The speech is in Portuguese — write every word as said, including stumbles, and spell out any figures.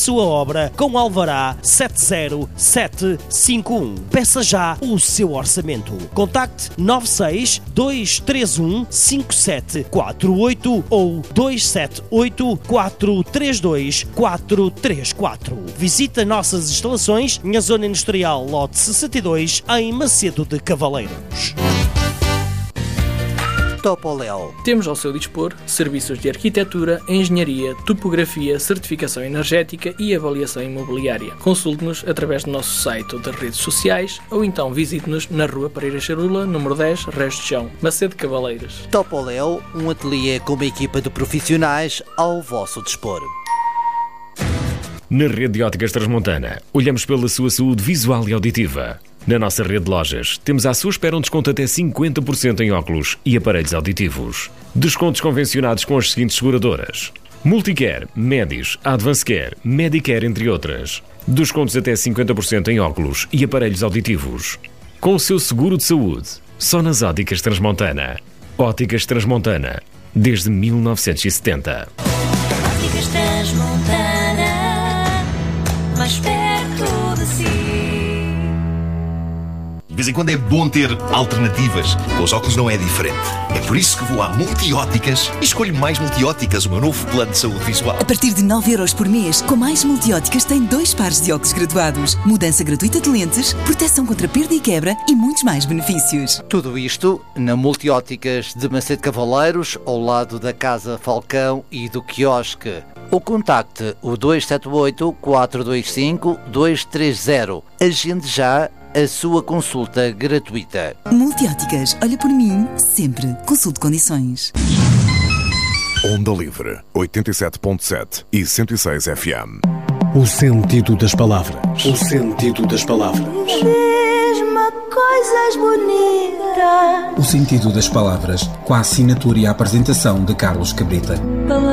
sua obra com alvará sete zero sete cinco um. Peça já o seu orçamento. Contacte nove seis dois três um cinco sete quatro oito ou dois sete oito quatro três dois quatro três quatro. Visite nossas instalações na Zona Industrial Lote sessenta e dois, em Macedo de Cavaleiros. Topoléu. Temos ao seu dispor serviços de arquitetura, engenharia, topografia, certificação energética e avaliação imobiliária. Consulte-nos através do nosso site ou das redes sociais ou então visite-nos na Rua Pereira Charula, número dez, Resto de Chão, Macedo de Cavaleiros. Topoléu, um ateliê com uma equipa de profissionais ao vosso dispor. Na Rede de Óticas Transmontana, olhamos pela sua saúde visual e auditiva. Na nossa rede de lojas, temos à sua espera um desconto até cinquenta por cento em óculos e aparelhos auditivos. Descontos convencionados com as seguintes seguradoras: Multicare, Medis, Advancecare, Medicare, entre outras. Descontos até cinquenta por cento em óculos e aparelhos auditivos. Com o seu seguro de saúde, só nas Óticas Transmontana. Óticas Transmontana, desde mil novecentos e setenta. Óticas Transmontana, mais perto de si. De vez em quando é bom ter alternativas. Com os óculos não é diferente. É por isso que vou à Multióticas e escolho Mais Multióticas, o meu novo plano de saúde visual. A partir de nove euros por mês, com Mais Multióticas tem dois pares de óculos graduados, mudança gratuita de lentes, proteção contra perda e quebra e muitos mais benefícios. Tudo isto na Multióticas de Macedo de Cavaleiros, ao lado da Casa Falcão e do quiosque. Ou contacte o dois sete oito quatro dois cinco dois três zero. Agende já a sua consulta gratuita. Multióticas, olha por mim, sempre. Consulte condições. Onda Livre, oitenta e sete ponto sete e cento e seis F M. O sentido das palavras. O sentido das palavras. Diz-me coisas bonitas. O sentido das palavras, com a assinatura e a apresentação de Carlos Cabrita.